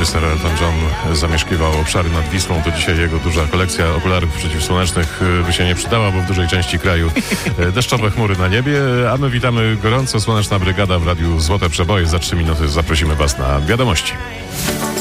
kiedy Sir Elton John zamieszkiwał obszary nad Wisłą, to dzisiaj jego duża kolekcja okularów przeciwsłonecznych by się nie przydała, bo w dużej części kraju deszczowe chmury na niebie, a my witamy gorąco. Słoneczna Brygada w Radiu Złote Przeboje. Za 3 minuty zaprosimy Was na wiadomości.